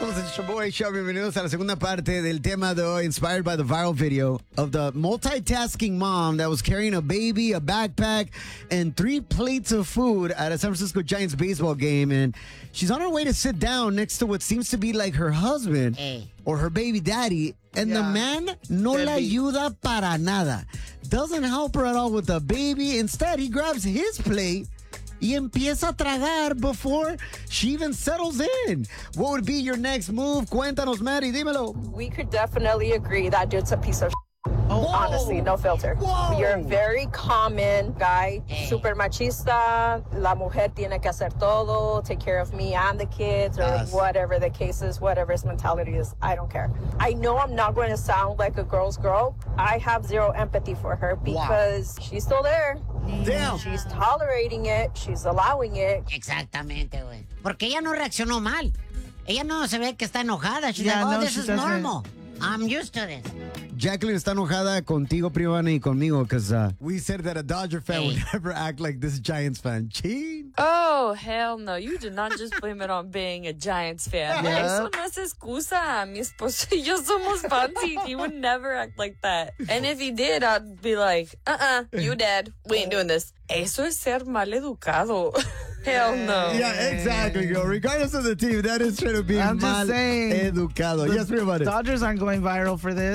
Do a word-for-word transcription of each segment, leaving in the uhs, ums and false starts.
Somos el Shoboy Show. Bienvenidos a la segunda parte del tema de hoy, inspired by the viral video of the multitasking mom that was carrying a baby, a backpack, and three plates of food at a San Francisco Giants baseball game. And she's on her way to sit down next to what seems to be like her husband Hey. or her baby daddy. And Yeah. the man no la ayuda para nada. Doesn't help her at all with the baby. Instead, he grabs his plate y empieza a tragar before she even settles in. What would be your next move? Cuéntanos, Maddie, dímelo. We could definitely agree that dude's a piece of Oh, honestly, no filter. Whoa. You're a very common guy, Hey. super machista. La mujer tiene que hacer todo, take care of me and the kids, or Yes. whatever the case is, whatever his mentality is. I don't care. I know I'm not going to sound like a girl's girl. I have zero empathy for her because she's still there. Damn. She's tolerating it. She's allowing it. Exactamente, güey. Porque ella no reaccionó mal. Ella no se ve que está enojada. She's Yeah, like, oh, no, this she is doesn't. normal. I'm used to this. Jacqueline está enojada contigo, Privana, y conmigo, because uh, we said that a Dodger fan would Hey. never act like this Giants fan. Chin. Oh, hell no. You did not just blame it on being a Giants fan. Yeah. Eso no es excusa. Mi esposo y yo somos fans. He would never act like that. And if he did, I'd be like, uh-uh, you dead. We ain't doing this. Eso es ser mal educado. Hell no. Yeah, exactly, girl. Regardless of the team, that is trying to be I'm just mal saying. educado. The Yes, Privana. Dodgers aren't going viral for this.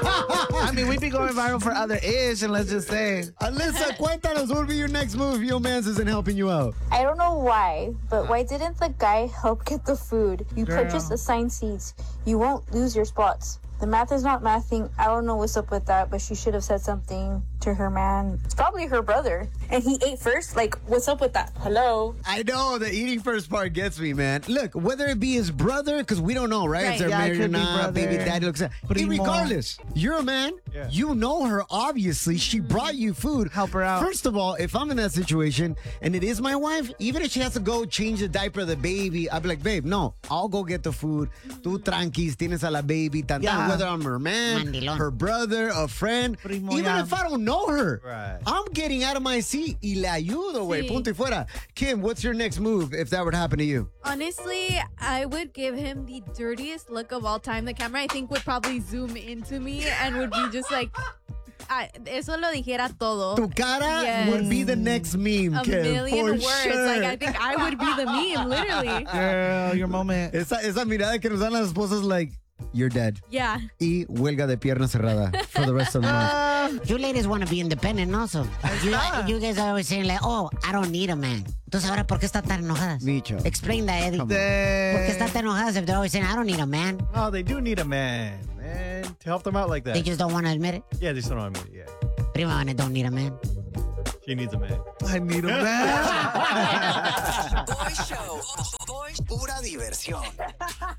I mean, we'd be going viral for other ish, and let's just say. Alyssa, cuéntanos, what would be your next move if your man isn't helping you out? I don't know why, but why didn't the guy help get the food? You Girl. purchased assigned seats. You won't lose your spots. The math is not mathing. I don't know what's up with that, but she should have said something to her man. It's probably her brother. And he ate first? Like, what's up with that? Hello? I know the eating first part gets me, man. Look, whether it be his brother, because we don't know, right? Right. If they're Yeah, it married or could be not, brother, baby daddy looks at. primo. Regardless, you're a man. You know her, obviously. She brought you food. Help her out. First of all, if I'm in that situation and it is my wife, even if she has to go change the diaper of the baby, I'd be like, babe, no, I'll go get the food. Tú tranquis, tienes a la baby. Tan, tan. Yeah. Whether I'm her man, Mandilón. her brother, a friend, Primo, even yeah. if I don't know her, Right. I'm getting out of my seat y le ayudo, güey. Sí. Punto y fuera. Kim, what's your next move if that would happen to you? Honestly, I would give him the dirtiest look of all time. The camera, I think, would probably zoom into me and would be just like, I, eso lo dijera todo. Tu cara Yes. would be the next meme, A Kim, million for words. sure. Like, I think I would be the meme, literally. Girl, your moment. esa, esa mirada que nos dan las esposas, like, you're dead. Yeah. Y huelga de pierna cerrada for the rest of the month. You ladies want to be independent also. You, you guys are always saying like, oh, I don't need a man. Entonces ahora, ¿por qué están tan enojadas? Micho. Explain that, Eddie. ¿Por Come qué están tan enojadas if they're always saying, I don't need a man? Oh, they do need a man, man, to help them out like that. They just don't want to admit it? yeah, they just don't want to admit it. Yeah, Prima Vane don't need a man. she needs a man. I need a man. Boy Show. Boy, pura diversión.